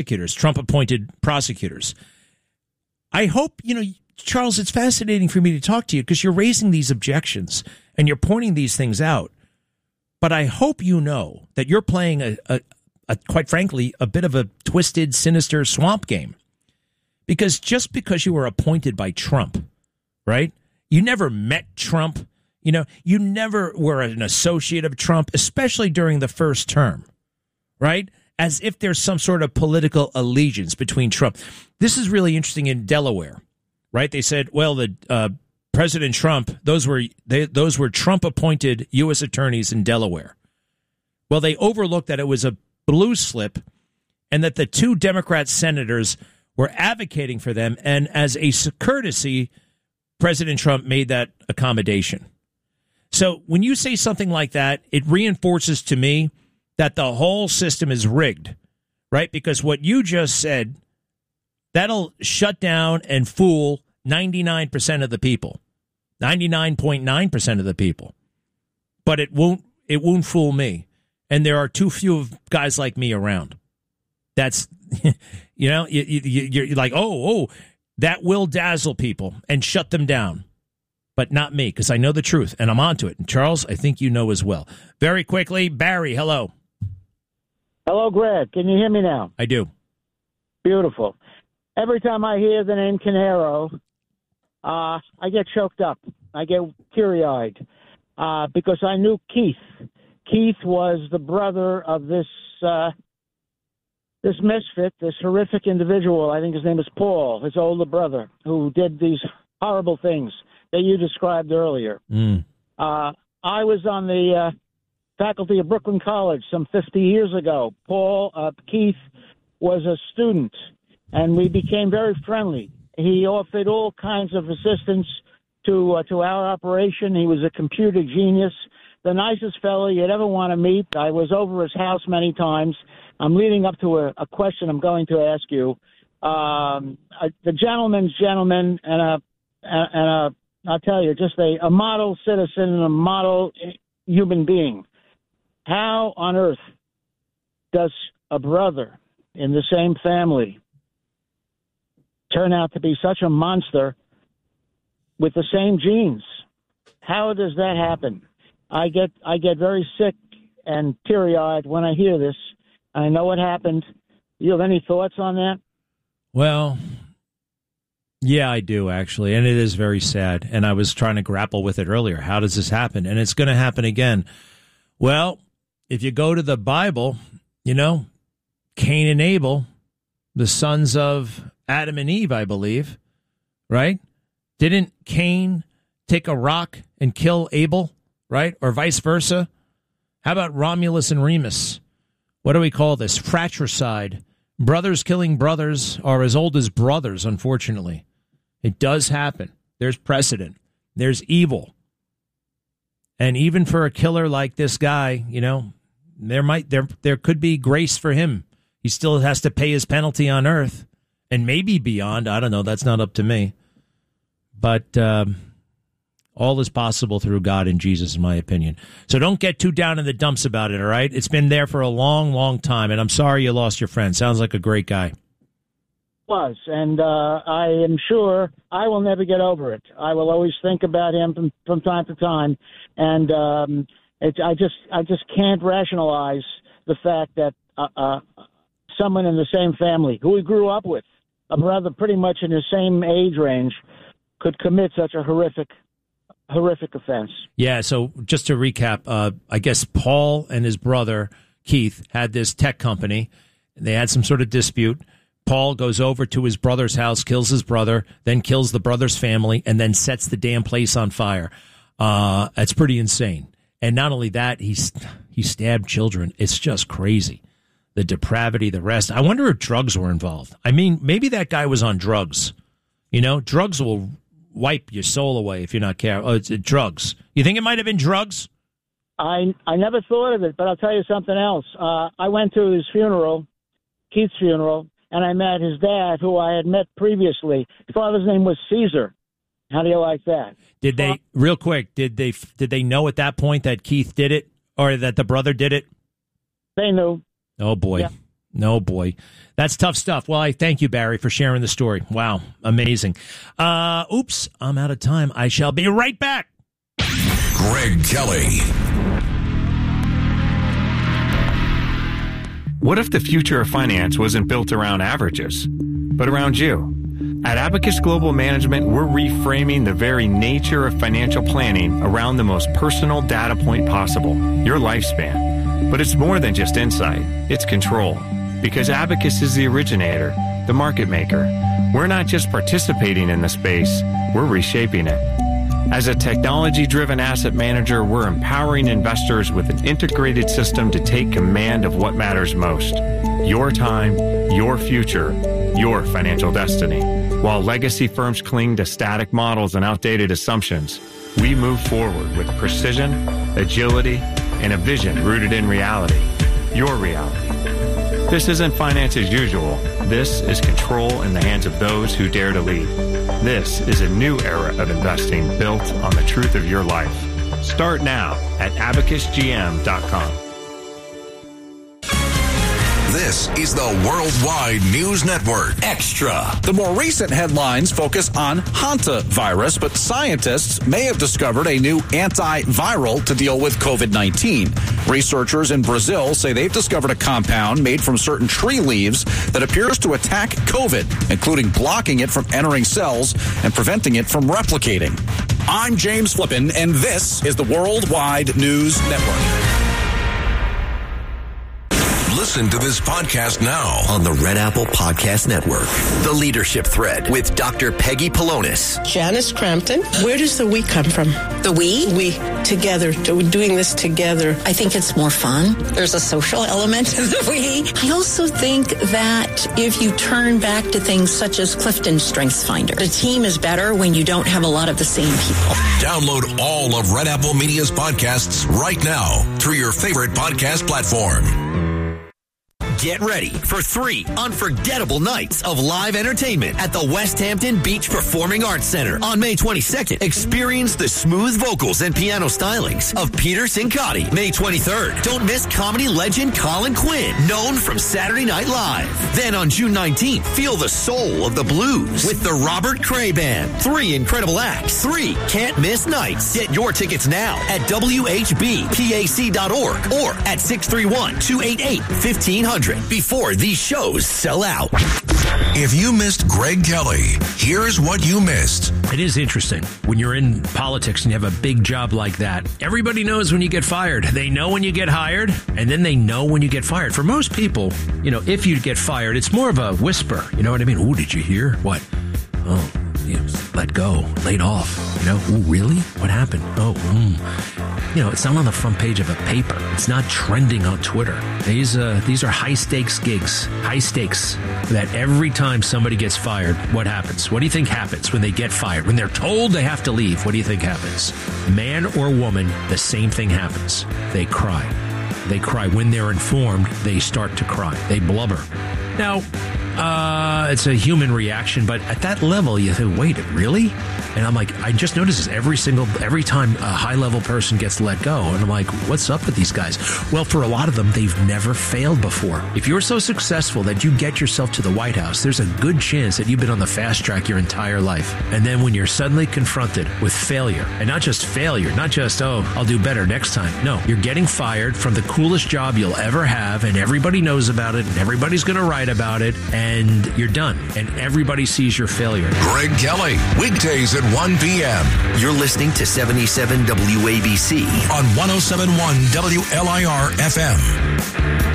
Trump-appointed prosecutors. I hope, Charles, it's fascinating for me to talk to you because you're raising these objections and you're pointing these things out. But I hope you know that you're playing a quite frankly, a bit of a twisted, sinister swamp game. Because just because you were appointed by Trump, right? You never met Trump. You never were an associate of Trump, especially during the first term, right? As if there's some sort of political allegiance between Trump. This is really interesting in Delaware, right? They said, well, the President Trump, those were Trump-appointed U.S. attorneys in Delaware. Well, they overlooked that it was a blue slip and that the two Democrat senators were advocating for them. And as a courtesy, President Trump made that accommodation. So when you say something like that, it reinforces to me that the whole system is rigged, right? Because what you just said, that'll shut down and fool 99% of the people, 99.9% of the people. But it won't fool me. And there are too few of guys like me around. That's, you're like, oh, that will dazzle people and shut them down. But not me, because I know the truth, and I'm onto it. And Charles, I think you know as well. Very quickly, Barry, hello. Hello, Greg. Can you hear me now? I do. Beautiful. Every time I hear the name Canero, I get choked up. I get teary-eyed because I knew Keith. Keith was the brother of this misfit, this horrific individual. I think his name is Paul, his older brother, who did these horrible things that you described earlier. I was on the faculty of Brooklyn College some 50 years ago. Keith was a student, and we became very friendly. He offered all kinds of assistance to our operation. He was a computer genius, the nicest fellow you'd ever want to meet. I was over his house many times. I'm leading up to a question I'm going to ask you. The gentleman's gentleman and I'll tell you, just a model citizen and a model human being. How on earth does a brother in the same family turn out to be such a monster with the same genes? How does that happen? I get very sick and teary-eyed when I hear this. I know what happened. You have any thoughts on that? Well, yeah, I do, actually. And it is very sad. And I was trying to grapple with it earlier. How does this happen? And it's going to happen again. Well, if you go to the Bible, Cain and Abel, the sons of Adam and Eve, I believe, right? Didn't Cain take a rock and kill Abel, right? Or vice versa? How about Romulus and Remus? What do we call this? Fratricide. Brothers killing brothers are as old as brothers, unfortunately. It does happen. There's precedent. There's evil. And even for a killer like this guy, there could be grace for him. He still has to pay his penalty on earth and maybe beyond. I don't know. That's not up to me. But all is possible through God and Jesus, in my opinion. So don't get too down in the dumps about it, all right? It's been there for a long, long time, and I'm sorry you lost your friend. Sounds like a great guy. Was, and I am sure I will never get over it. I will always think about him from time to time, and I just can't rationalize the fact that someone in the same family who we grew up with, a brother pretty much in the same age range, could commit such a horrific offense. Yeah, so just to recap, I guess Paul and his brother, Keith, had this tech company. They had some sort of dispute. Paul goes over to his brother's house, kills his brother, then kills the brother's family, and then sets the damn place on fire. It's pretty insane. And not only that, he stabbed children. It's just crazy. The depravity, the rest. I wonder if drugs were involved. I mean, maybe that guy was on drugs. Drugs will wipe your soul away if you're not careful. Oh, it's drugs. You think it might have been drugs? I never thought of it, but I'll tell you something else. I went to his funeral, Keith's funeral, and I met his dad, who I had met previously. His father's name was Caesar. How do you like that? Did they, real quick, did they know at that point that Keith did it or that the brother did it? They knew. Oh, boy. Yeah. No, boy. That's tough stuff. Well, I thank you, Barry, for sharing the story. Wow. Amazing. Oops, I'm out of time. I shall be right back. Greg Kelly. What if the future of finance wasn't built around averages, but around you? At Abacus Global Management, we're reframing the very nature of financial planning around the most personal data point possible, your lifespan. But it's more than just insight, it's control. Because Abacus is the originator, the market maker. We're not just participating in the space, we're reshaping it. As a technology-driven asset manager, we're empowering investors with an integrated system to take command of what matters most. Your time, your future, your financial destiny. While legacy firms cling to static models and outdated assumptions, we move forward with precision, agility, and a vision rooted in reality. Your reality. This isn't finance as usual. This is control in the hands of those who dare to lead. This is a new era of investing built on the truth of your life. Start now at abacusgm.com. This is the Worldwide News Network. Extra. The more recent headlines focus on hantavirus, but scientists may have discovered a new antiviral to deal with COVID-19. Researchers in Brazil say they've discovered a compound made from certain tree leaves that appears to attack COVID, including blocking it from entering cells and preventing it from replicating. I'm James Flippin, and this is the Worldwide News Network. Listen to this podcast now on the Red Apple Podcast Network. The Leadership Thread with Dr. Peggy Polonis. Janice Crampton. Where does the we come from? The we? We. Together. Doing this together. I think it's more fun. There's a social element to the we. I also think that if you turn back to things such as Clifton Strengths Finder, the team is better when you don't have a lot of the same people. Download all of Red Apple Media's podcasts right now through your favorite podcast platform. Get ready for 3 unforgettable nights of live entertainment at the West Hampton Beach Performing Arts Center on May 22nd. Experience the smooth vocals and piano stylings of Peter Sincotti. May 23rd, don't miss comedy legend Colin Quinn, known from Saturday Night Live. Then on June 19th, feel the soul of the blues with the Robert Cray Band. 3 incredible acts, 3 can't miss nights. Get your tickets now at WHBPAC.org or at 631-288-1500. Before these shows sell out. If you missed Greg Kelly, here's what you missed. It is interesting when you're in politics and you have a big job like that. Everybody knows when you get fired. They know when you get hired, and then they know when you get fired. For most people, if you get fired, it's more of a whisper. You know what I mean? Oh, did you hear? What? Oh, let go, laid off. Oh, really? What happened? Oh, it's not on the front page of a paper. It's not trending on Twitter. These are high stakes gigs, high stakes. That every time somebody gets fired, what happens? What do you think happens when they get fired? When they're told they have to leave, what do you think happens? Man or woman, the same thing happens. They cry. They cry. When they're informed, they start to cry. They blubber. Now, it's a human reaction, but at that level, you think, wait, really? And I'm like, I just noticed this every time a high-level person gets let go. And I'm like, what's up with these guys? Well, for a lot of them, they've never failed before. If you're so successful that you get yourself to the White House, there's a good chance that you've been on the fast track your entire life. And then when you're suddenly confronted with failure, and not just failure, not just, I'll do better next time. No, you're getting fired from the coolest job you'll ever have, and everybody knows about it, and everybody's going to write about it, and you're done. And everybody sees your failure. Greg Kelly, weekdays at 1 p.m. You're listening to 77 WABC on 107.1 WLIR FM.